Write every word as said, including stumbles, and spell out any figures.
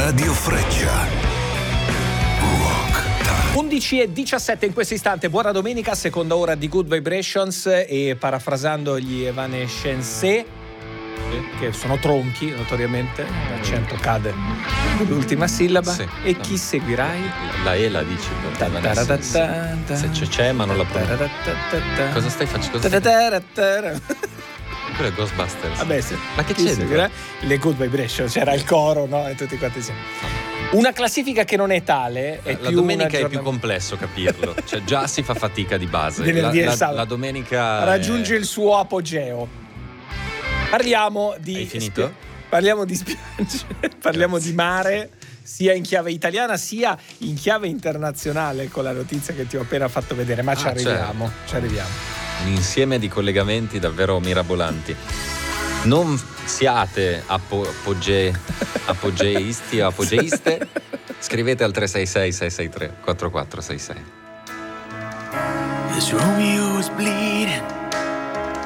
Radio Freccia. Rock Time. undici e diciassette in questo istante. Buona domenica, seconda ora di Good Vibrations. E parafrasando gli Evanescence, che sono tronchi notoriamente, l'accento cade l'ultima sillaba. Sì. E chi seguirai? La E la dici per Ta- ta- ta- ta- ta- se c'è c'è ma non la pronuncio. ta- ta- ta- ta- Cosa stai facendo? Cosa ta- stai... ta- ta- ta- Quello è Ghostbusters. Vabbè, sì. Ma che Chi c'è? seguirà? Le Good Vibrations, c'era il coro, no? E tutti quanti insieme. Una classifica che non è tale, è La più domenica una è più complesso capirlo, cioè già si fa fatica di base. Venerdì e la, la, sabato. la domenica raggiunge è... il suo apogeo. Parliamo di Hai finito? spia- parliamo di spiagge, parliamo Grazie. di mare, sia in chiave italiana sia in chiave internazionale, con la notizia che ti ho appena fatto vedere, ma ci Ah, arriviamo, certo. ci arriviamo. un insieme di collegamenti davvero mirabolanti. Non siate apo- apogee, apogeisti o apogeiste, scrivete al tre sei sei sei sei tre quattro quattro sei sei. As Romeo was bleeding